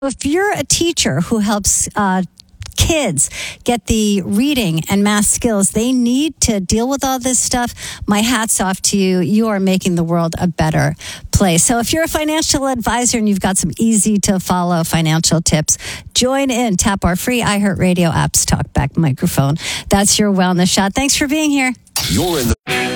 If you're a teacher who helps kids get the reading and math skills they need to deal with all this stuff, my hat's off to you. You are making the world a better place. So if you're a financial advisor and you've got some easy to follow financial tips, join in. Tap our free iHeartRadio app's Talkback microphone. That's your wellness shot. Thanks for being here. You're in the